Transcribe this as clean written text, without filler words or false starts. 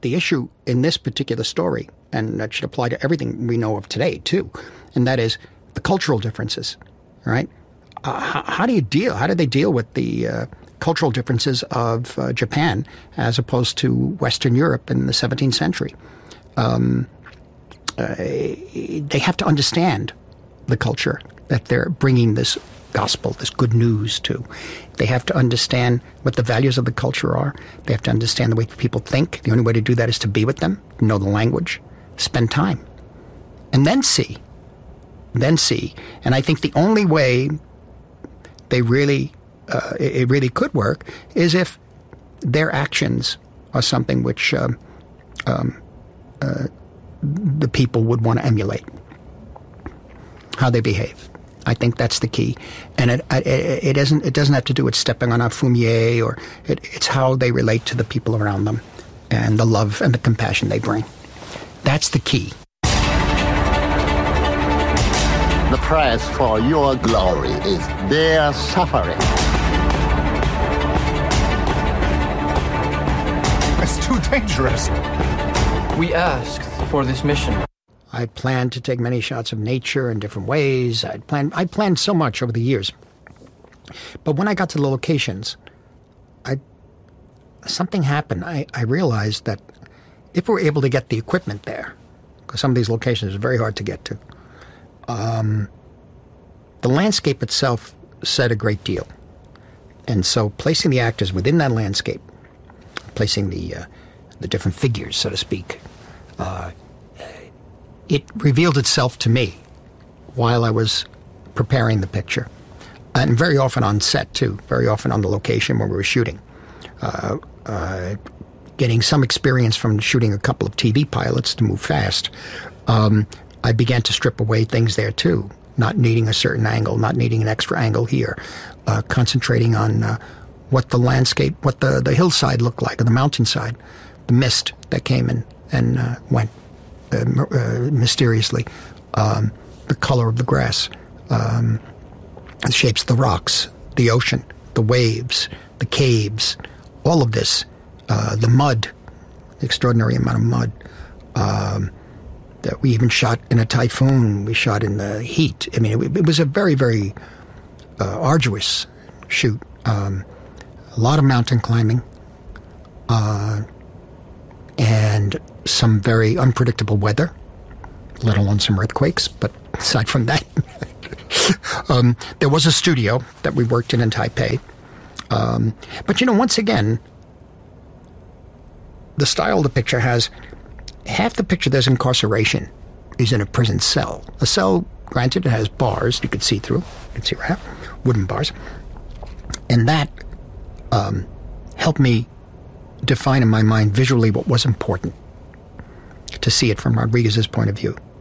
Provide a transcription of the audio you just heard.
the issue in this particular story, and that should apply to everything we know of today too, and that is the cultural differences, right? How do they deal with the cultural differences of Japan as opposed to Western Europe in the 17th century? They have to understand the culture that they're bringing this gospel, this good news to. They have to understand what the values of the culture are. They have to understand the way people think. The only way to do that is to be with them, know the language, spend time, and then see. And I think the only way it really could work is if their actions are something which the people would want to emulate, how they behave. I think that's the key, and it doesn't have to do with stepping on a fumier, or it's how they relate to the people around them, and the love and the compassion they bring. That's the key. The price for your glory is their suffering. It's too dangerous. We asked for this mission. I planned to take many shots of nature in different ways. I planned so much over the years. But when I got to the locations, something happened. I realized that if we were able to get the equipment there, because some of these locations are very hard to get to, the landscape itself said a great deal. And so placing the actors within that landscape, placing the different figures, so to speak, it revealed itself to me while I was preparing the picture. And very often on set, too. Very often on the location where we were shooting. Getting some experience from shooting a couple of TV pilots to move fast. I began to strip away things there, too. Not needing a certain angle, not needing an extra angle here. Concentrating on what the landscape, what the hillside looked like, or the mountainside. The mist that came in and went mysteriously. The color of the grass. The shapes of the rocks. The ocean. The waves. The caves. All of this. The mud. The extraordinary amount of mud. That we even shot in a typhoon. We shot in the heat. I mean, it was a very, very arduous shoot. A lot of mountain climbing. And some very unpredictable weather, let alone some earthquakes. But aside from that, there was a studio that we worked in Taipei. But, once again, the style of the picture has half the picture there's incarceration is in a prison cell. A cell, granted, it has bars you could see through. You can see right, wooden bars. And that helped me define in my mind visually what was important, to see it from Rodriguez's point of view.